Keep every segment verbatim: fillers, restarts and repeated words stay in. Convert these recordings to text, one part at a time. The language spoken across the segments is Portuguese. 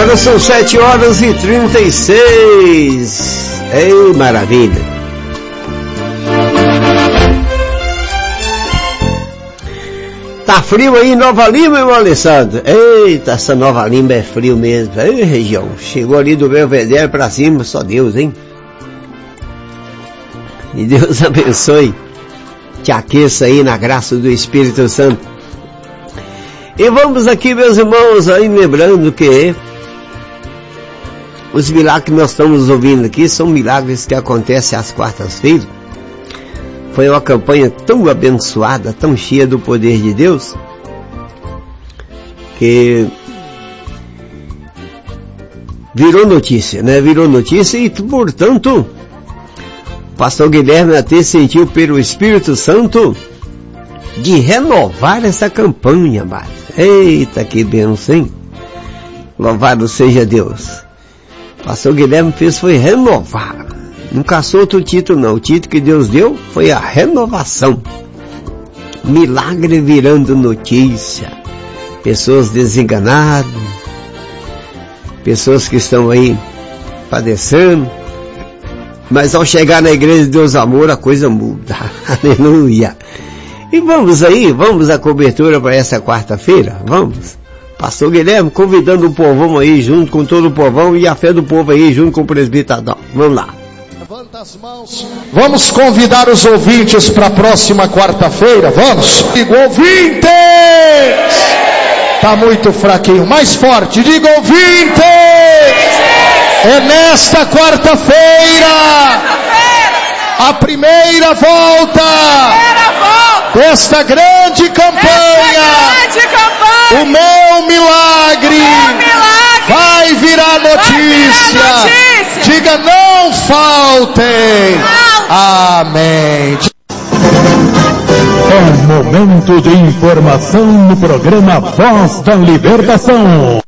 Agora são sete horas e trinta e seis. Ei, maravilha. Tá frio aí em Nova Lima, meu Alessandro? Eita, essa Nova Lima é frio mesmo. Ei, região, chegou ali do Belvedere pra cima, só Deus, hein? E Deus abençoe, te aqueça aí na graça do Espírito Santo. E vamos aqui, meus irmãos, aí lembrando que os milagres que nós estamos ouvindo aqui são milagres que acontecem às quartas-feiras. Foi uma campanha tão abençoada, tão cheia do poder de Deus, que virou notícia, né? Virou notícia e, portanto, o pastor Guilherme até sentiu pelo Espírito Santo de renovar essa campanha, mas eita, que bênção, hein? Louvado seja Deus. O pastor Guilherme fez foi renovar. Não caçou outro título não. O título que Deus deu foi a renovação. Milagre virando notícia. Pessoas desenganadas. Pessoas que estão aí padecendo. Mas ao chegar na igreja de Deus Amor, a coisa muda. Aleluia. E vamos aí, vamos à cobertura para essa quarta-feira? Vamos. Pastor Guilherme convidando o povão aí, junto com todo o povão, e a fé do povo aí, junto com o presbítero. Vamos lá. Levanta as mãos. Vamos convidar os ouvintes para a próxima quarta-feira. Vamos. Digo, ouvintes! Tá muito fraquinho. Mais forte. Digo, ouvintes! É nesta quarta-feira a primeira volta desta grande campanha. O meu milagre vai virar notícia. Diga, não faltem. Amém. É momento de informação no programa Voz da Libertação.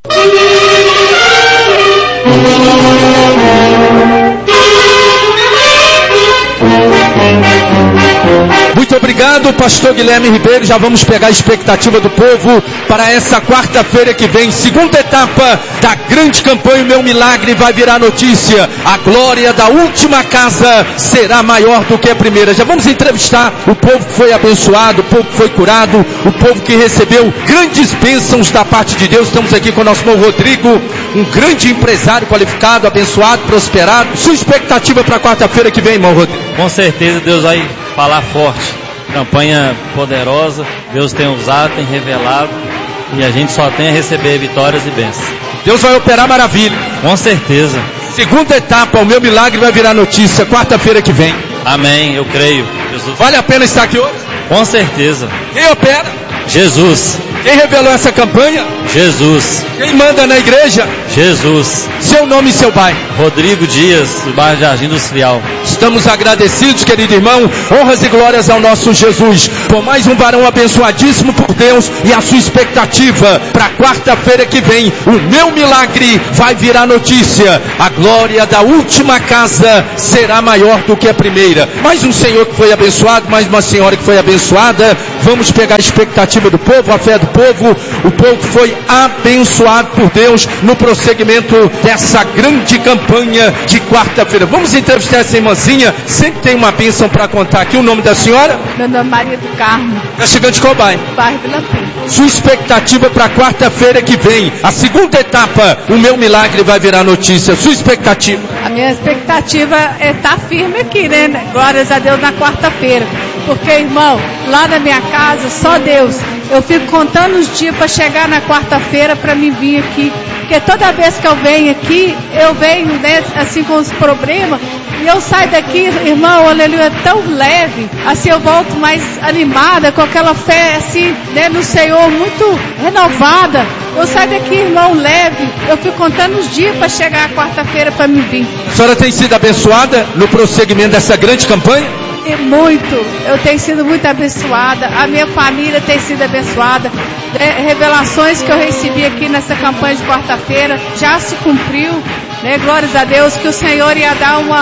Muito obrigado, pastor Guilherme Ribeiro. Já vamos pegar a expectativa do povo para essa quarta-feira que vem, segunda etapa da grande campanha. O meu milagre vai virar notícia. A glória da última casa será maior do que a primeira. Já vamos entrevistar o povo que foi abençoado, o povo que foi curado, o povo que recebeu grandes bênçãos da parte de Deus. Estamos aqui com o nosso irmão Rodrigo, um grande empresário qualificado, abençoado, prosperado. Sua expectativa para a quarta-feira que vem, irmão Rodrigo? Com certeza Deus vai falar forte. Campanha poderosa, Deus tem usado, tem revelado, e a gente só tem a receber vitórias e bênçãos. Deus vai operar maravilha. Com certeza. Segunda etapa, o meu milagre vai virar notícia, quarta-feira que vem. Amém, eu creio. Jesus. Vale a pena estar aqui hoje? Com certeza. Quem opera? Jesus. Quem revelou essa campanha? Jesus. Quem manda na igreja? Jesus. Seu nome e seu bairro? Rodrigo Dias, do bairro Jardim Industrial. Estamos agradecidos, querido irmão, honras e glórias ao nosso Jesus, por mais um varão abençoadíssimo por Deus e a sua expectativa para quarta-feira que vem. O meu milagre vai virar notícia. A glória da última casa será maior do que a primeira. Mais um senhor que foi abençoado, mais uma senhora que foi abençoada. Vamos pegar a expectativa do povo, a fé do povo. O povo foi abençoado por Deus no prosseguimento dessa grande campanha de quarta-feira. Vamos entrevistar essa irmãzinha, sempre tem uma bênção para contar aqui. O nome da senhora? Meu nome é Maria do Carmo. Está chegando de qual bairro? Bairro Vila Pinto. Sua expectativa para quarta-feira que vem, a segunda etapa, o meu milagre vai virar notícia. Sua expectativa? A minha expectativa é estar firme aqui, né? Glórias a Deus na quarta-feira. Porque, irmão, lá na minha casa, só Deus. Eu fico contando os dias para chegar na quarta-feira para me vir aqui. Porque toda vez que eu venho aqui, eu venho, né, assim com os problemas, e eu saio daqui, irmão, aleluia, tão leve, assim eu volto mais animada, com aquela fé, assim, né, no Senhor, muito renovada. Eu saio daqui, irmão, leve, eu fico contando os dias para chegar a quarta-feira para me vir. A senhora tem sido abençoada no prosseguimento dessa grande campanha? E muito, eu tenho sido muito abençoada, a minha família tem sido abençoada, né? Revelações que eu recebi aqui nessa campanha de quarta-feira já se cumpriu, né? Glórias a Deus, que o Senhor ia dar uma,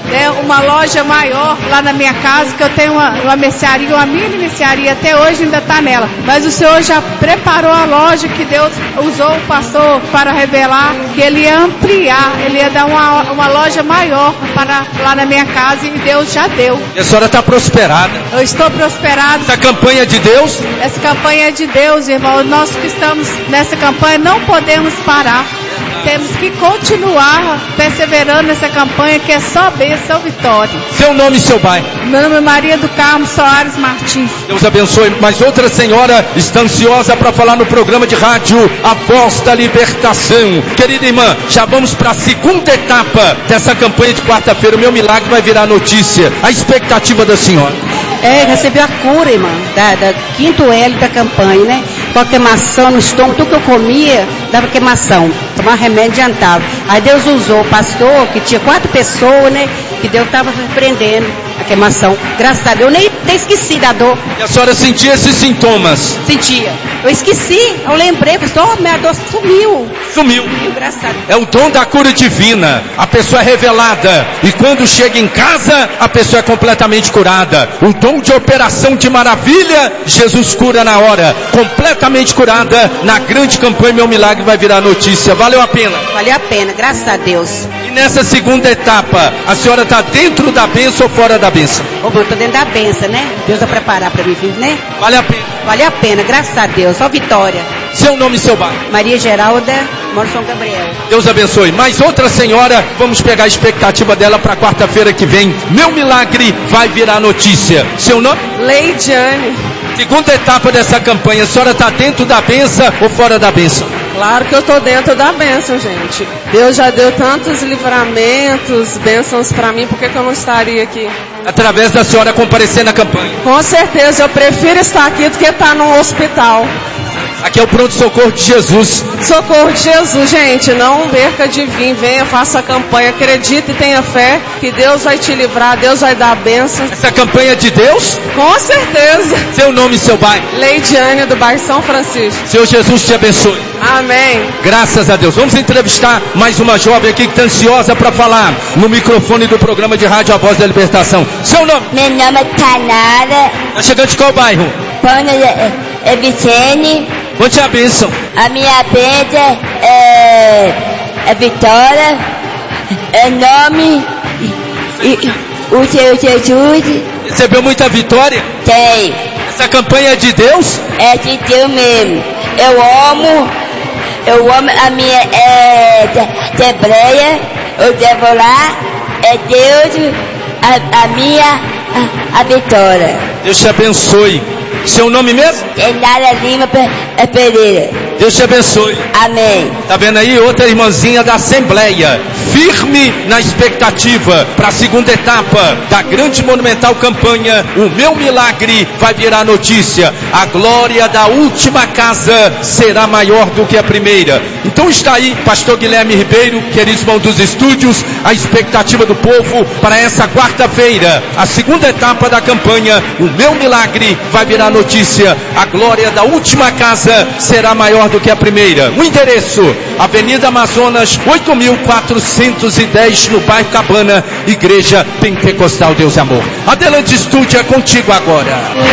né, uma loja maior lá na minha casa, que eu tenho uma, uma mercearia, uma mini mercearia, até hoje ainda está nela. Mas o Senhor já preparou a loja que Deus usou o pastor para revelar que Ele ia ampliar, Ele ia dar uma, uma loja maior para lá na minha casa, e Deus já deu. E a senhora está prosperada. Eu estou prosperado. Essa campanha é de Deus? Essa campanha é de Deus, irmão. Nós que estamos nessa campanha não podemos parar. Temos que continuar perseverando nessa campanha, que é só bênção, vitória. Seu nome e seu bairro? Meu nome é Maria do Carmo Soares Martins. Deus abençoe. Mas outra senhora está ansiosa para falar no programa de rádio A Voz da Libertação. Querida irmã, já vamos para a segunda etapa dessa campanha de quarta-feira. O meu milagre vai virar notícia. A expectativa da senhora? É, recebi a cura, irmã, da, da quinto L da campanha, né? Com a queimação no estômago, tudo que eu comia dava queimação. Tomar remédio adiantava. Aí Deus usou o pastor, que tinha quatro pessoas, né? Que Deus estava repreendendo a queimação. Graças a Deus, eu nem, nem esqueci da dor. E a senhora sentia esses sintomas? Sentia. Eu esqueci, eu lembrei, falei, oh, minha dor sumiu. Sumiu. Sumiu, graças a Deus. É o dom da cura divina. A pessoa é revelada. E quando chega em casa, a pessoa é completamente curada. O dom de operação de maravilha, Jesus cura na hora. Completamente curada na grande campanha. Meu milagre vai virar notícia. Valeu a pena? Valeu a pena, graças a Deus. E nessa segunda etapa, a senhora está dentro da bênção ou fora da bênção? Ô, eu estou dentro da bênção, né? Deus vai preparar para mim, né? Vale a pena? Vale a pena, graças a Deus. Só vitória. Seu nome e seu bairro? Maria Geralda, moro em São Gabriel. Deus abençoe. Mais outra senhora, vamos pegar a expectativa dela para quarta-feira que vem. Meu milagre vai virar notícia. Seu nome? Leidiane. Segunda etapa dessa campanha, a senhora está dentro da bênção ou fora da bênção? Claro que eu estou dentro da bênção, gente. Deus já deu tantos livramentos, bênçãos para mim, por que, que eu não estaria aqui? Através da senhora comparecer na campanha. Com certeza, eu prefiro estar aqui do que estar num hospital. Aqui é o pronto-socorro de Jesus. Socorro de Jesus, gente, não perca de vir, venha, faça a campanha, acredite e tenha fé que Deus vai te livrar, Deus vai dar bênçãos. Essa campanha é de Deus? Com certeza. Seu nome e seu bairro? Leidiane, do bairro São Francisco. Seu Jesus te abençoe. Amém. Graças a Deus. Vamos entrevistar mais uma jovem aqui que está ansiosa para falar no microfone do programa de rádio A Voz da Libertação. Seu nome? Meu nome é Tanara. Está chegando de qual bairro? Pano é, é Vicene. Conte a bênção. A minha bênção é, é Vitória. É nome. E, e, o seu Jesus. Recebeu muita vitória? Tem. Essa campanha é de Deus? É de Deus mesmo. Eu amo. Eu amo a minha é, de, de hebreia. Eu devo lá. É Deus. A, a minha. A, a vitória. Deus te abençoe. Seu nome mesmo? Nara Lima Pereira. Deus te abençoe. Amém. Tá vendo aí? Outra irmãzinha da Assembleia, firme na expectativa para a segunda etapa da grande monumental campanha. O meu milagre vai virar notícia. A glória da última casa será maior do que a primeira. Então está aí, pastor Guilherme Ribeiro, queridos irmãos dos estúdios, a expectativa do povo para essa quarta-feira, a segunda etapa da campanha. O meu milagre vai virar notícia. A glória da última casa será maior do que a primeira. O endereço: Avenida Amazonas, oito mil quatrocentos e dez, no bairro Cabana, Igreja Pentecostal Deus e Amor. Adelante, estúdio, é contigo agora.